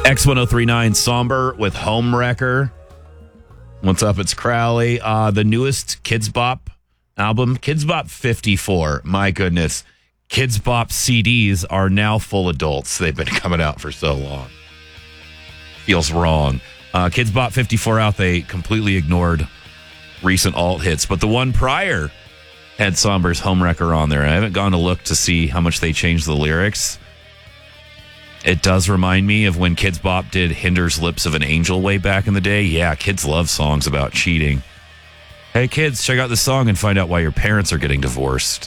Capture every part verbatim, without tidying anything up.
X ten thirty-nine Somber with Homewrecker. What's up? It's Crowley. Uh, the newest Kids Bop album, Kids Bop fifty-four. My goodness. Kids Bop C Ds are now full adults. They've been coming out for so long. Feels wrong. Uh, Kids Bop fifty-four out. They completely ignored recent alt hits, but the one prior had Somber's Homewrecker on there. I haven't gone to look to see how much they changed the lyrics. It does remind me of when Kids Bop did Hinder's Lips of an Angel way back in the day. Yeah, kids love songs about cheating. Hey, kids, check out this song and find out why your parents are getting divorced.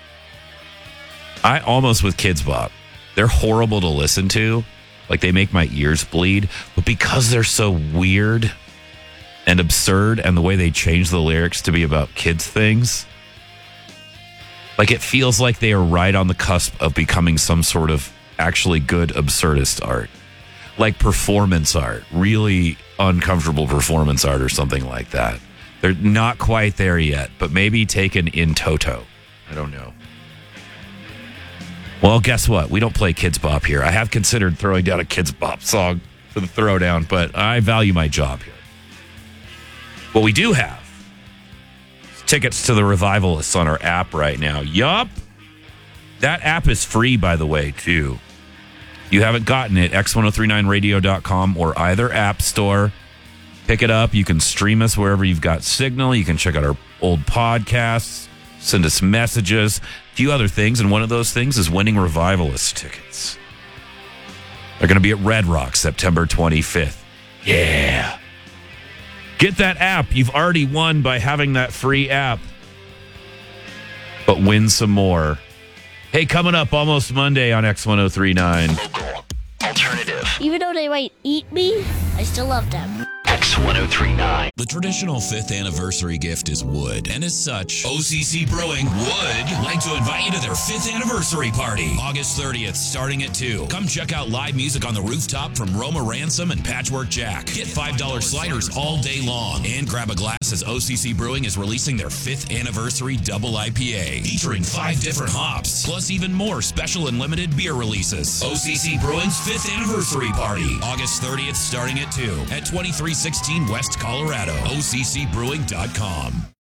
I almost with Kids Bop. They're horrible to listen to. Like, they make my ears bleed. But because they're so weird and absurd, and the way they change the lyrics to be about kids' things, like, it feels like they are right on the cusp of becoming some sort of actually good absurdist art, like performance art, really uncomfortable performance art or something like that. They're not quite there yet, but maybe taken in toto. I don't know. Well, guess what? We don't play Kids Bop here. I have considered throwing down a Kids Bop song for the throwdown, but I value my job here. What we do have is tickets to the Revivalists on our app right now. Yup. That app is free, by the way, too. If you haven't gotten it, X ten thirty-nine radio dot com or either app store. Pick it up. You can stream us wherever you've got signal. You can check out our old podcasts, send us messages, a few other things, and one of those things is winning Revivalist tickets. They're going to be at Red Rock September twenty-fifth. Yeah. Get that app. You've already won by having that free app. But win some more. Hey, coming up almost Monday on X ten thirty-nine. Local. Alternative. Even though they might eat me, I still love them. X ten thirty-nine. The traditional fifth anniversary gift is wood, and as such, O C C Brewing would like to invite you to their fifth anniversary party, August thirtieth, starting at two. Come check out live music on the rooftop from Roma Ransom and Patchwork Jack. Get five dollars sliders all day long, and grab a glass as O C C Brewing is releasing their fifth anniversary double I P A, featuring five different hops, plus even more special and limited beer releases. O C C Brewing's fifth anniversary party, August thirtieth, starting at two, at twenty-three sixteen West Colorado, O C C brewing dot com.